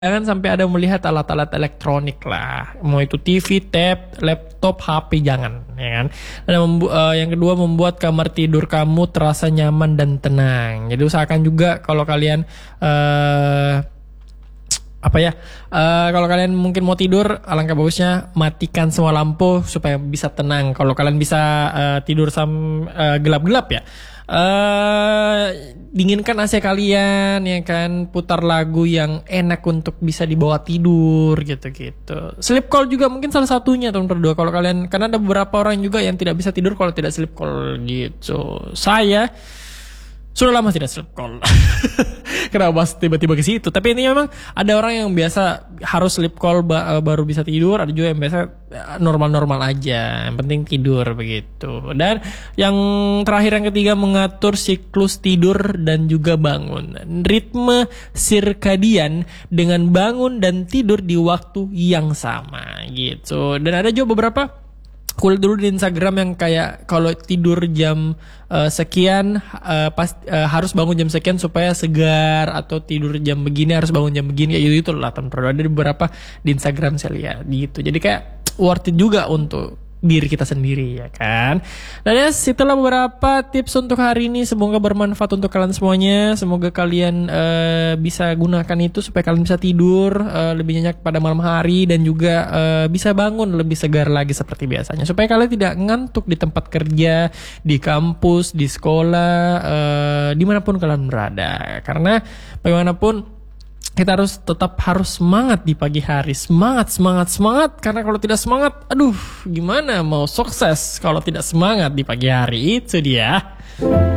Jangan sampai ada melihat alat-alat elektronik lah, mau itu TV, tab, laptop, HP, jangan, ya kan. Dan yang kedua, membuat kamar tidur kamu terasa nyaman dan tenang. Jadi usahakan juga kalau kalian kalau kalian mungkin mau tidur, alangkah bagusnya matikan semua lampu supaya bisa tenang. Kalau kalian bisa tidur gelap-gelap ya, dinginkan AC kalian, ya kan, putar lagu yang enak untuk bisa dibawa tidur gitu-gitu. Sleep call juga mungkin salah satunya teman berdua kalau kalian, karena ada beberapa orang juga yang tidak bisa tidur kalau tidak sleep call gitu. Saya sudah lama tidak sleep call. Kenapa tiba-tiba ke situ? Tapi ini memang ada orang yang biasa harus sleep call baru bisa tidur, ada juga yang biasa normal-normal aja, yang penting tidur begitu. Dan yang terakhir, yang ketiga, mengatur siklus tidur dan juga bangun. Ritme sirkadian dengan bangun dan tidur di waktu yang sama gitu. Dan ada juga beberapa kulihat dulu di Instagram yang kayak kalau tidur jam sekian harus bangun jam sekian supaya segar, atau tidur jam begini harus bangun jam begini, kayak gitu lah teman. Ada beberapa di Instagram saya lihat gitu. Jadi kayak worth it juga untuk diri kita sendiri, ya kan. Dan ya, itulah beberapa tips untuk hari ini. Semoga bermanfaat untuk kalian semuanya. Semoga kalian bisa gunakan itu supaya kalian bisa tidur lebih nyenyak pada malam hari, dan juga bisa bangun lebih segar lagi seperti biasanya, supaya kalian tidak ngantuk di tempat kerja, di kampus, di sekolah, dimanapun kalian berada. Karena bagaimanapun kita harus semangat di pagi hari. Semangat. Karena kalau tidak semangat, aduh, gimana mau sukses kalau tidak semangat di pagi hari? Itu dia.